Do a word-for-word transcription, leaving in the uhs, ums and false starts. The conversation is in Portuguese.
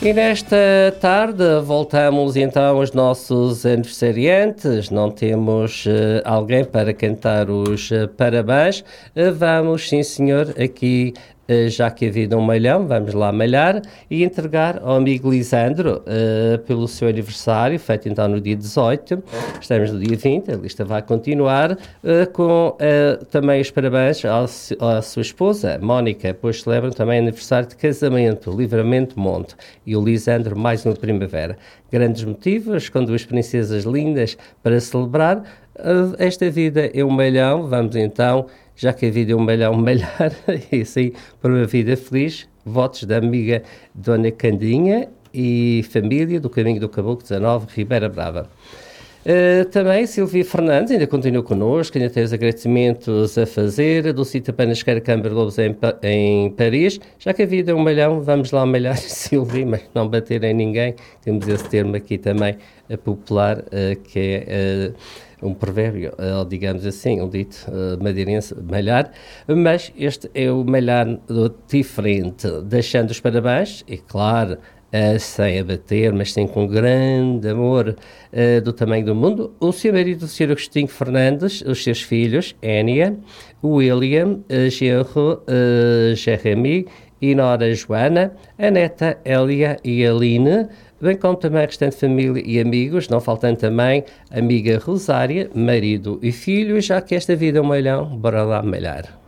E nesta tarde voltamos então aos nossos aniversariantes. Não temos uh, alguém para cantar os uh, parabéns. Uh, vamos, sim senhor, aqui, uh, já que a vida é um malhão, vamos lá malhar e entregar ao amigo Lisandro uh, pelo seu aniversário, feito então no dia dezoito. Estamos no dia vinte, a lista vai continuar uh, com uh, também os parabéns à, à sua esposa, Mónica, pois celebram também aniversário de casamento, Livramento Monte. E o Lisandro, mais uma primavera. Grandes motivos, com duas princesas lindas para celebrar. Esta vida é um malhão, vamos então, já que a vida é um malhão, malhar, e assim, para uma vida feliz. Votos da amiga Dona Candinha e família do Caminho do Caboclo dezanove, Ribeira Brava. Uh, também Silvia Fernandes ainda continua connosco, ainda tem os agradecimentos a fazer, a Dulcita Panasqueira Câmara Lobos em, em Paris. Já que a vida é um malhão, vamos lá malhar, Silvia, mas não bater em ninguém. Temos esse termo aqui também a popular, uh, que é uh, um provérbio, uh, digamos assim, um dito uh, madeirense, malhar. Mas este é o malhar diferente, deixando os parabéns, e claro, Uh, sem abater, mas sim com grande amor uh, do tamanho do mundo, o seu marido, o senhor Agostinho Fernandes, os seus filhos, Énia, William, uh, Genro, uh, Jeremy e Nora Joana, a neta Elia e Aline, bem como também a restante família e amigos, não faltando também a amiga Rosária, marido e filho, já que esta vida é um malhão, bora lá malhar.